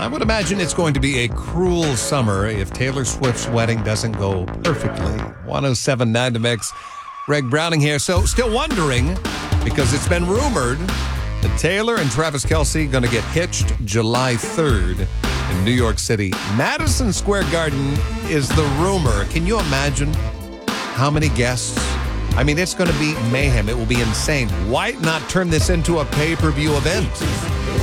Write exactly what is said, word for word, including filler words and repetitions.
I would imagine it's going to be a cruel summer if Taylor Swift's wedding doesn't go perfectly. one oh seven point nine The Mix. Greg Browning here. So still wondering, because it's been rumored that Taylor and Travis Kelce going to get hitched July third in New York City. Madison Square Garden is the rumor. Can you imagine how many guests? I mean, it's going to be mayhem. It will be insane. Why not turn this into a pay-per-view event?